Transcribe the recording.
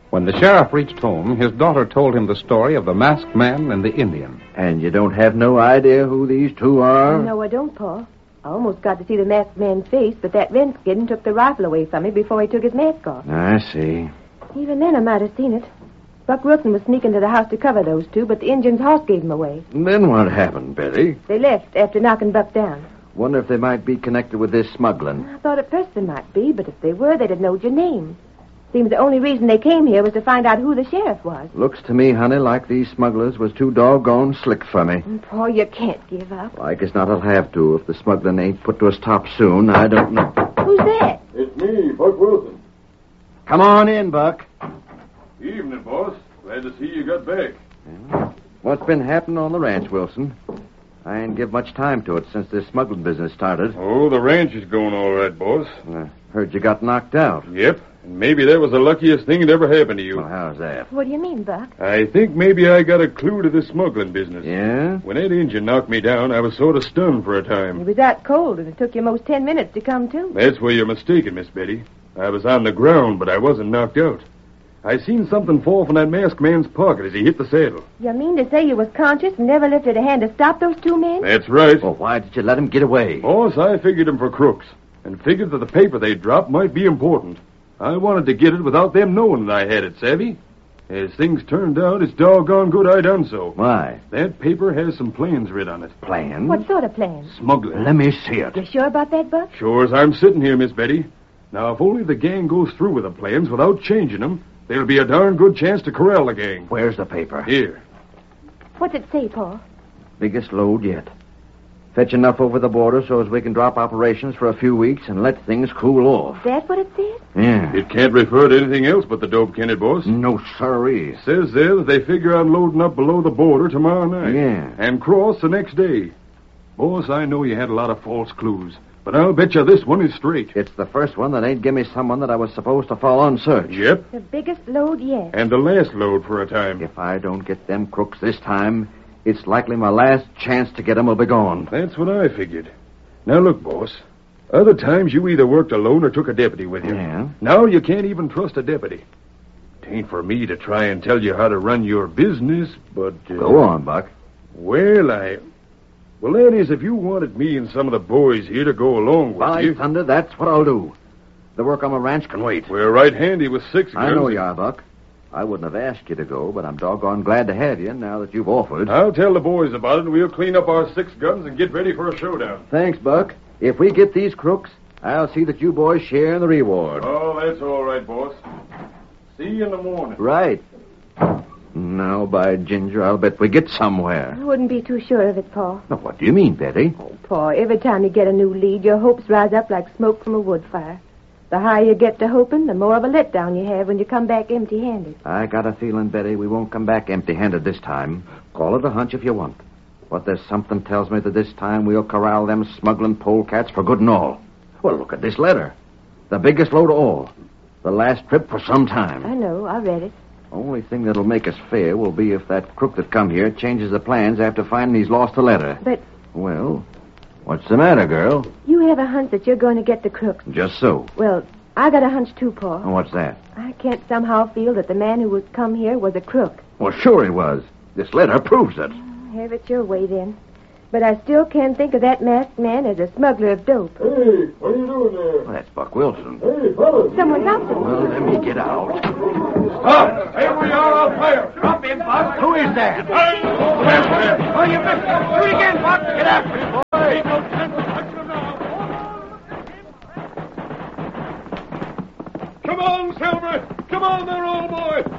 When the sheriff reached home, his daughter told him the story of the masked man and the Indian. And you don't have no idea who these two are? No, I don't, Pa. I almost got to see the masked man's face, but that Redskin took the rifle away from me before he took his mask off. I see. Even then, I might have seen it. Buck Wilson was sneaking to the house to cover those two, but the Indian's horse gave him away. And then what happened, Betty? They left after knocking Buck down. Wonder if they might be connected with this smuggling. I thought at first they might be, but if they were, they'd have known your name. Seems the only reason they came here was to find out who the sheriff was. Looks to me, honey, like these smugglers was too doggone slick for me. Pa, you can't give up. Well, I guess not I'll have to. If the smuggling ain't put to a stop soon, I don't know. Who's that? It's me, Buck Wilson. Come on in, Buck. Evening, boss. Glad to see you got back. What's been happening on the ranch, Wilson? I ain't give much time to it since this smuggling business started. Oh, the ranch is going all right, boss. Heard you got knocked out. Yep, and maybe that was the luckiest thing that ever happened to you. Well, how's that? What do you mean, Buck? I think maybe I got a clue to this smuggling business. Yeah? When that Indian knocked me down, I was sort of stunned for a He time. was that cold, and it took you almost 10 minutes to come to. That's where you're mistaken, Miss Betty. I was on the ground, but I wasn't knocked out. I seen something fall from that masked man's pocket as he hit the saddle. You mean to say you was conscious and never lifted a hand to stop those two men? That's right. Well, why did you let him get away? Boss, I figured them for crooks, and figured that the paper they dropped might be important. I wanted to get it without them knowing that I had it, savvy? As things turned out, it's doggone good I done so. Why? That paper has some plans writ on it. Plans? What sort of plans? Smuggling. Let me see it. You sure about that, Buck? Sure as I'm sitting here, Miss Betty. Now, if only the gang goes through with the plans without changing them, there'll be a darn good chance to corral the gang. Where's the paper? Here. What's it say, Paul? Biggest load yet. Fetch enough over the border so as we can drop operations for a few weeks and let things cool off. Is that what it says? Yeah. It can't refer to anything else but the dope, can it, boss? No, sirree. Says there that they figure on loading up below the border tomorrow night. Yeah. And cross the next day. Boss, I know you had a lot of false clues, but I'll bet you this one is straight. It's the first one that ain't give me someone that I was supposed to fall on search. Yep. The biggest load yet. And the last load for a time. If I don't get them crooks this time, it's likely my last chance to get them will be gone. That's what I figured. Now, look, boss. Other times you either worked alone or took a deputy with you. Yeah? Now you can't even trust a deputy. Tain't for me to try and tell you how to run your business, but... Go on, Buck. Well, that is, if you wanted me and some of the boys here to go along with By you... thunder, that's what I'll do. The work on my ranch can wait. We're right handy with 6 guns. I know you are, Buck. I wouldn't have asked you to go, but I'm doggone glad to have you now that you've offered. I'll tell the boys about it, and we'll clean up our 6 guns and get ready for a showdown. Thanks, Buck. If we get these crooks, I'll see that you boys share in the reward. Oh, that's all right, boss. See you in the morning. Right. Now, by ginger, I'll bet we get somewhere. I wouldn't be too sure of it, Paul. Now, what do you mean, Betty? Oh, Paul, every time you get a new lead, your hopes rise up like smoke from a wood fire. The higher you get to hoping, the more of a letdown you have when you come back empty-handed. I got a feeling, Betty, we won't come back empty-handed this time. Call it a hunch if you want. But there's something tells me that this time we'll corral them smuggling polecats for good and all. Well, look at this letter. The biggest load of all. The last trip for some time. I know, I read it. Only thing that'll make us fair will be if that crook that come here changes the plans after finding he's lost the letter. But Well, what's the matter, girl? you have a hunch that you're going to get the crooks. Just so. Well, I got a hunch too, Paul. What's that? I can't somehow feel that the man who was come here was a crook. Well, sure he was. This letter proves it. Have it your way, then. But I still can't think of that masked man as a smuggler of dope. Hey, what are you doing there? Well, that's Buck Wilson. Hey, fellas. Someone's out there. Well, let me get out. Stop! Here we are, I'll fire. Drop him, Buck. Who is that? Oh, you missed him. Shoot again, Buck. Get after him, boy. Come on, Silver! Come on there, old boy!